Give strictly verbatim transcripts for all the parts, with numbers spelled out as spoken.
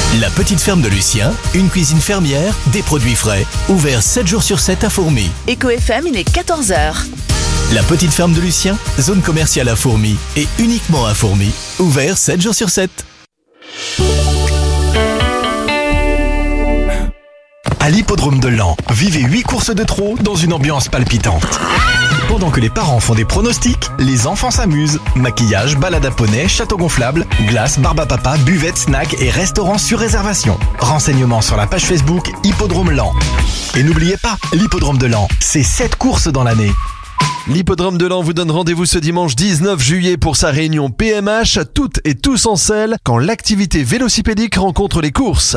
La petite ferme de Lucien, une cuisine fermière, des produits frais. Ouvert sept jours sur sept à Fourmi. Éco F M, il est quatorze heures. La petite ferme de Lucien, zone commerciale à Fourmi et uniquement à Fourmi. Ouvert sept jours sur sept. À l'hippodrome de Laon, vivez huit courses de trot dans une ambiance palpitante. Pendant que les parents font des pronostics, les enfants s'amusent. Maquillage, balade à poney, château gonflable, glace, barbe à papa, buvette, snack et restaurant sur réservation. Renseignements sur la page Facebook Hippodrome Laon. Et n'oubliez pas, l'hippodrome de Laon, c'est sept courses dans l'année. L'hippodrome de Laon vous donne rendez-vous ce dimanche dix-neuf juillet pour sa réunion P M H, toutes et tous en selle, quand l'activité vélocipédique rencontre les courses.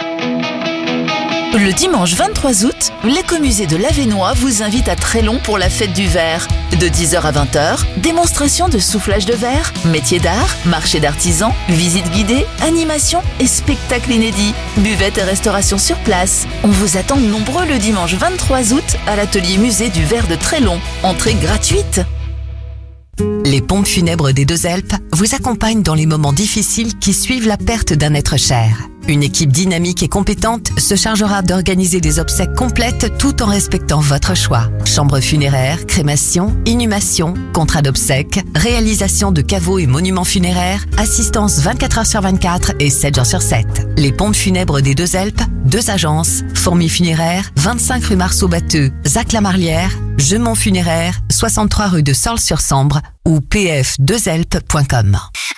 Le dimanche vingt-trois août, l'écomusée de l'Avesnois vous invite à Trélon pour la fête du verre. De dix heures à vingt heures, démonstration de soufflage de verre, métiers d'art, marché d'artisans, visite guidée, animation et spectacle inédit. Buvette et restauration sur place. On vous attend nombreux le dimanche vingt-trois août à l'atelier musée du verre de Trélon. Entrée gratuite. Les pompes funèbres des Deux-Alpes vous accompagnent dans les moments difficiles qui suivent la perte d'un être cher. Une équipe dynamique et compétente se chargera d'organiser des obsèques complètes tout en respectant votre choix. Chambre funéraire, crémation, inhumation, contrat d'obsèques, réalisation de caveaux et monuments funéraires, assistance vingt-quatre heures sur vingt-quatre et sept jours sur sept. Les pompes funèbres des Deux-Alpes, deux agences, Fourmi Funéraire, vingt-cinq rue Marceau-Batteux, Zac-la-Marlière, Gemont Funéraire, soixante-trois rue de Sorles-sur-Sambre ou p f deux alpes point com.